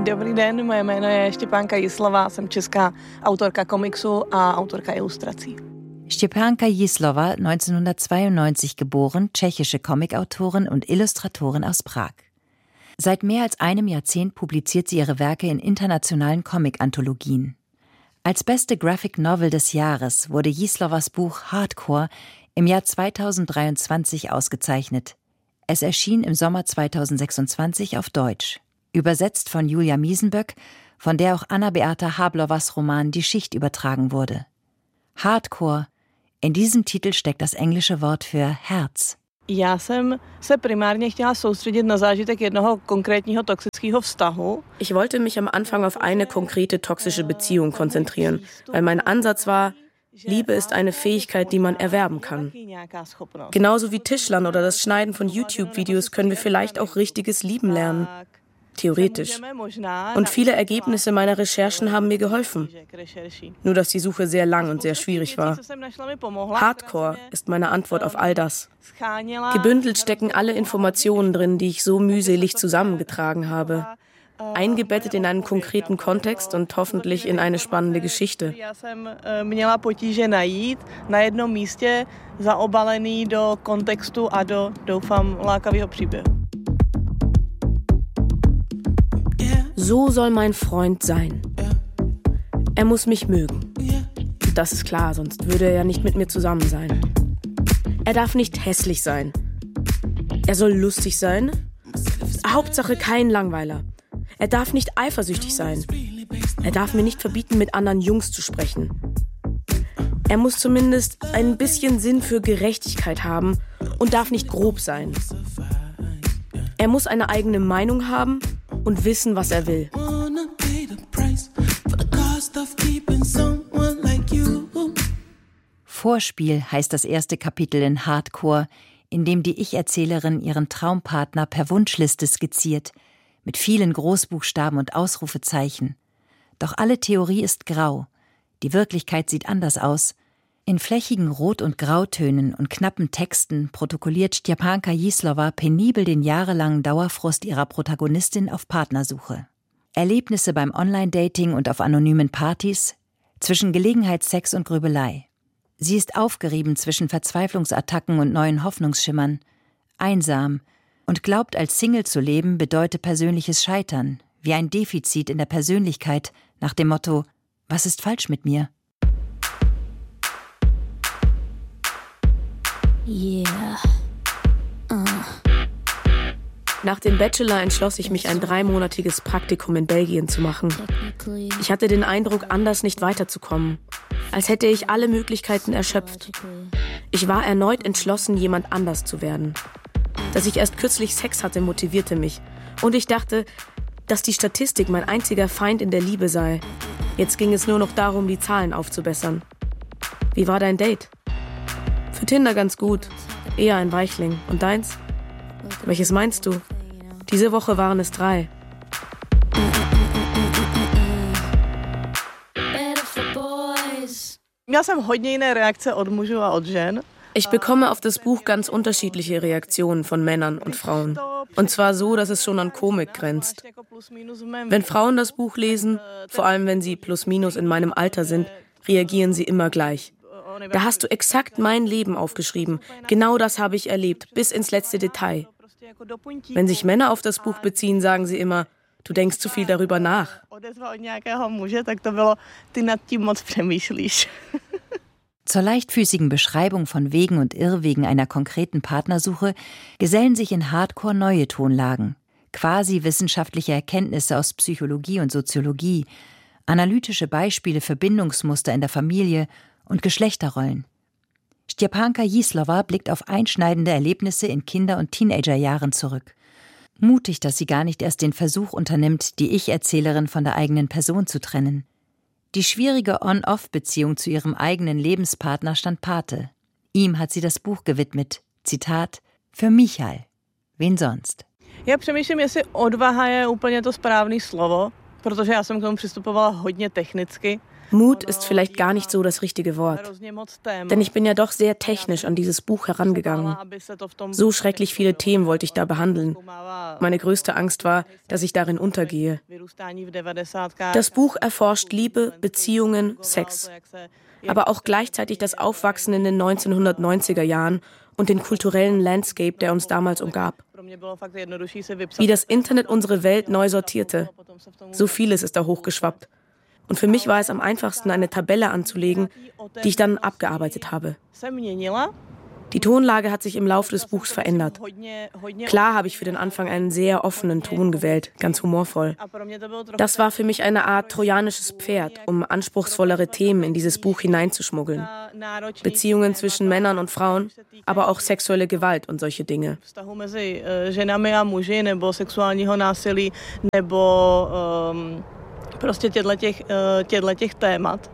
Dobrý den, moje jméno je Štěpánka Jislova, jsem česká autorka komiksu a autorka ilustrací. Štěpánka Jislova, 1992 geboren, tschechische Comicautorin und Illustratorin aus Prag. Seit mehr als einem Jahrzehnt publiziert sie ihre Werke in internationalen Comic-Anthologien. Als beste Graphic Novel des Jahres wurde Jislovas Buch Hardcore im Jahr 2023 ausgezeichnet. Es erschien im Sommer 2026 auf Deutsch. Übersetzt von Julia Miesenböck, von der auch Anna-Beata Hablovas Roman Die Schicht übertragen wurde. Hardcore, in diesem Titel steckt das englische Wort für Herz. Já jsem se primárně chtěla soustředit na zážitek jednoho konkrétního toxického vztahu. Ich wollte mich am Anfang auf eine konkrete toxische Beziehung konzentrieren, weil mein Ansatz war, Liebe ist eine Fähigkeit, die man erwerben kann. Genauso wie Tischlern oder das Schneiden von YouTube-Videos können wir vielleicht auch richtiges Lieben lernen. Theoretisch. Und viele Ergebnisse meiner Recherchen haben mir geholfen. Nur dass die Suche sehr lang und sehr schwierig war. Hardcore ist meine Antwort auf all das. Gebündelt stecken alle Informationen drin, die ich so mühselig zusammengetragen habe. Eingebettet in einen konkreten Kontext und hoffentlich in eine spannende Geschichte. Já jsem měla potíže najít na jednom místě zaobalený do kontextu a do, doufám, lákavého příběhu. So soll mein Freund sein. Er muss mich mögen. Das ist klar, sonst würde er ja nicht mit mir zusammen sein. Er darf nicht hässlich sein. Er soll lustig sein. Hauptsache kein Langweiler. Er darf nicht eifersüchtig sein. Er darf mir nicht verbieten, mit anderen Jungs zu sprechen. Er muss zumindest ein bisschen Sinn für Gerechtigkeit haben und darf nicht grob sein. Er muss eine eigene Meinung haben und wissen, was er will. Vorspiel heißt das erste Kapitel in Hardcore, in dem die Ich-Erzählerin ihren Traumpartner per Wunschliste skizziert, mit vielen Großbuchstaben und Ausrufezeichen. Doch alle Theorie ist grau. Die Wirklichkeit sieht anders aus. In flächigen Rot- und Grautönen und knappen Texten protokolliert Štěpánka Jislova penibel den jahrelangen Dauerfrust ihrer Protagonistin auf Partnersuche. Erlebnisse beim Online-Dating und auf anonymen Partys, zwischen Gelegenheitssex und Grübelei. Sie ist aufgerieben zwischen Verzweiflungsattacken und neuen Hoffnungsschimmern, einsam und glaubt, als Single zu leben bedeutet persönliches Scheitern, wie ein Defizit in der Persönlichkeit, nach dem Motto: Was ist falsch mit mir? Yeah. Nach dem Bachelor entschloss ich mich, ein 3-monatiges Praktikum in Belgien zu machen. Ich hatte den Eindruck, anders nicht weiterzukommen. Als hätte ich alle Möglichkeiten erschöpft. Ich war erneut entschlossen, jemand anders zu werden. Dass ich erst kürzlich Sex hatte, motivierte mich. Und ich dachte, dass die Statistik mein einziger Feind in der Liebe sei. Jetzt ging es nur noch darum, die Zahlen aufzubessern. Wie war dein Date? Für Tinder ganz gut. Eher ein Weichling. Und deins? Welches meinst du? Diese Woche waren es 3. Měla jsem hodně jiné reakce od mužů a od žen. Ich bekomme auf das Buch ganz unterschiedliche Reaktionen von Männern und Frauen. Und zwar so, dass es schon an Komik grenzt. Wenn Frauen das Buch lesen, vor allem wenn sie plus minus in meinem Alter sind, reagieren sie immer gleich. Da hast du exakt mein Leben aufgeschrieben. Genau das habe ich erlebt, bis ins letzte Detail. Wenn sich Männer auf das Buch beziehen, sagen sie immer, du denkst zu viel darüber nach. Zur leichtfüßigen Beschreibung von Wegen und Irrwegen einer konkreten Partnersuche gesellen sich in Hardcore neue Tonlagen, quasi wissenschaftliche Erkenntnisse aus Psychologie und Soziologie, analytische Beispiele für Bindungsmuster in der Familie und Geschlechterrollen. Štěpánka Jislova blickt auf einschneidende Erlebnisse in Kinder- und Teenagerjahren zurück. Mutig, dass sie gar nicht erst den Versuch unternimmt, die Ich-Erzählerin von der eigenen Person zu trennen. Die schwierige On-Off-Beziehung zu ihrem eigenen Lebenspartner stand Pate. Ihm hat sie das Buch gewidmet. Zitat: Für Michal. Wen sonst? Já přemýšlím, jestli odvaha je úplně to správné slovo, protože já jsem k tomu přistupovala hodně technicky. Mut ist vielleicht gar nicht so das richtige Wort. Denn ich bin ja doch sehr technisch an dieses Buch herangegangen. So schrecklich viele Themen wollte ich da behandeln. Meine größte Angst war, dass ich darin untergehe. Das Buch erforscht Liebe, Beziehungen, Sex. Aber auch gleichzeitig das Aufwachsen in den 1990er Jahren und den kulturellen Landscape, der uns damals umgab. Wie das Internet unsere Welt neu sortierte. So vieles ist da hochgeschwappt. Und für mich war es am einfachsten, eine Tabelle anzulegen, die ich dann abgearbeitet habe. Die Tonlage hat sich im Laufe des Buchs verändert. Klar habe ich für den Anfang einen sehr offenen Ton gewählt, ganz humorvoll. Das war für mich eine Art trojanisches Pferd, um anspruchsvollere Themen in dieses Buch hineinzuschmuggeln. Beziehungen zwischen Männern und Frauen, aber auch sexuelle Gewalt und solche Dinge. Prostě těchto témat.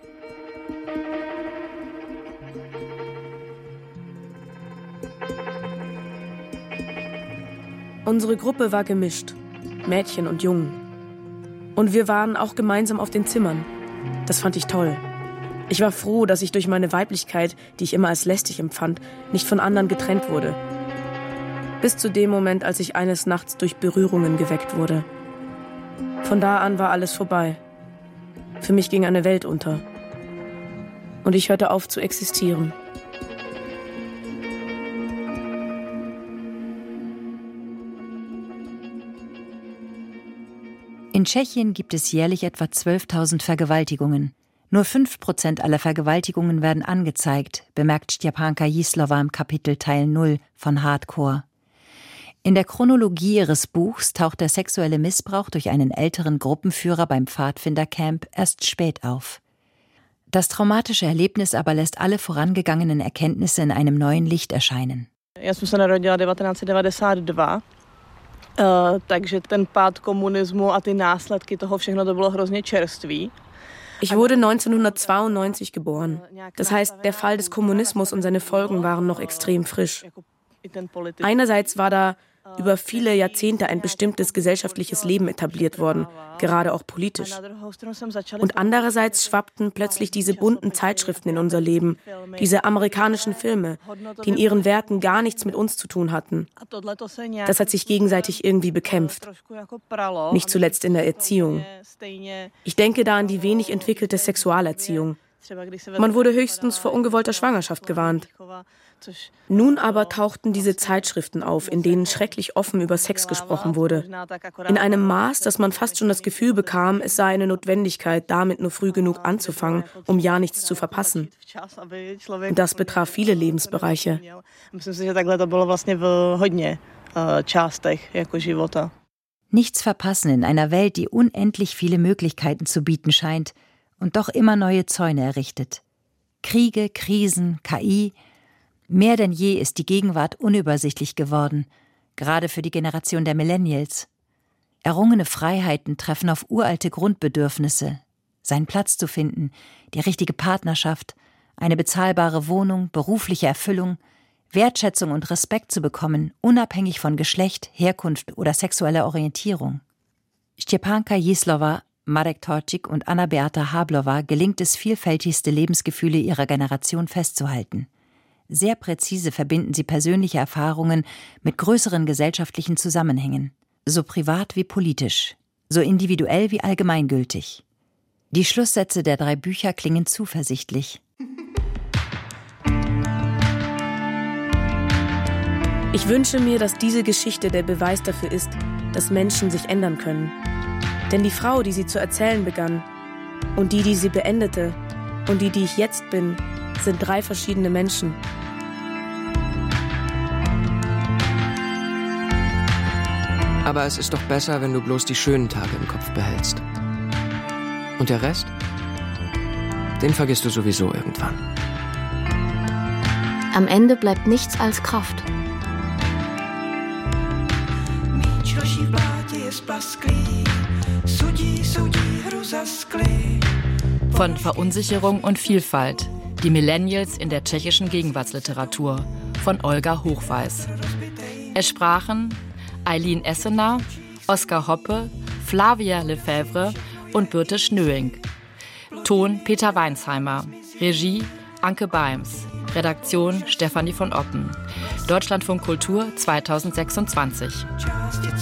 Unsere Gruppe war gemischt, Mädchen und Jungen. Und wir waren auch gemeinsam auf den Zimmern. Das fand ich toll. Ich war froh, dass ich durch meine Weiblichkeit, die ich immer als lästig empfand, nicht von anderen getrennt wurde. Bis zu dem Moment, als ich eines Nachts durch Berührungen geweckt wurde. Von da an war alles vorbei. Für mich ging eine Welt unter. Und ich hörte auf zu existieren. In Tschechien gibt es jährlich etwa 12.000 Vergewaltigungen. Nur 5% aller Vergewaltigungen werden angezeigt, bemerkt Štěpánka Jíslová im Kapitel Teil 0 von Hardcore. In der Chronologie ihres Buchs taucht der sexuelle Missbrauch durch einen älteren Gruppenführer beim Pfadfindercamp erst spät auf. Das traumatische Erlebnis aber lässt alle vorangegangenen Erkenntnisse in einem neuen Licht erscheinen. Já jsem se narodila 1992, takže ten pád komunismu a ty následky toho všechno to bylo hrozně čerstvý. Ich wurde 1992 geboren. Das heißt, der Fall des Kommunismus und seine Folgen waren noch extrem frisch. Einerseits war da über viele Jahrzehnte ein bestimmtes gesellschaftliches Leben etabliert worden, gerade auch politisch. Und andererseits schwappten plötzlich diese bunten Zeitschriften in unser Leben, diese amerikanischen Filme, die in ihren Werten gar nichts mit uns zu tun hatten. Das hat sich gegenseitig irgendwie bekämpft, nicht zuletzt in der Erziehung. Ich denke da an die wenig entwickelte Sexualerziehung. Man wurde höchstens vor ungewollter Schwangerschaft gewarnt. Nun aber tauchten diese Zeitschriften auf, in denen schrecklich offen über Sex gesprochen wurde. In einem Maß, dass man fast schon das Gefühl bekam, es sei eine Notwendigkeit, damit nur früh genug anzufangen, um ja nichts zu verpassen. Und das betraf viele Lebensbereiche. Nichts verpassen in einer Welt, die unendlich viele Möglichkeiten zu bieten scheint und doch immer neue Zäune errichtet. Kriege, Krisen, KI. Mehr denn je ist die Gegenwart unübersichtlich geworden, gerade für die Generation der Millennials. Errungene Freiheiten treffen auf uralte Grundbedürfnisse. Seinen Platz zu finden, die richtige Partnerschaft, eine bezahlbare Wohnung, berufliche Erfüllung, Wertschätzung und Respekt zu bekommen, unabhängig von Geschlecht, Herkunft oder sexueller Orientierung. Štěpánka Jíslová, Marek Torčík und Anna-Beata Háblová gelingt es, vielfältigste Lebensgefühle ihrer Generation festzuhalten. Sehr präzise verbinden sie persönliche Erfahrungen mit größeren gesellschaftlichen Zusammenhängen, so privat wie politisch, so individuell wie allgemeingültig. Die Schlusssätze der 3 Bücher klingen zuversichtlich. Ich wünsche mir, dass diese Geschichte der Beweis dafür ist, dass Menschen sich ändern können. Denn die Frau, die sie zu erzählen begann, und die sie beendete, und die ich jetzt bin, sind 3 verschiedene Menschen. Aber es ist doch besser, wenn du bloß die schönen Tage im Kopf behältst. Und der Rest? Den vergisst du sowieso irgendwann. Am Ende bleibt nichts als Kraft. Von Verunsicherung und Vielfalt. Die Millennials in der tschechischen Gegenwartsliteratur von Olga Hochweiß. Es sprachen Eileen Essener, Oskar Hoppe, Flavia Lefebvre und Birte Schnöing. Ton Peter Weinsheimer. Regie Anke Beims. Redaktion Stefanie von Oppen. Deutschlandfunk Kultur 2026.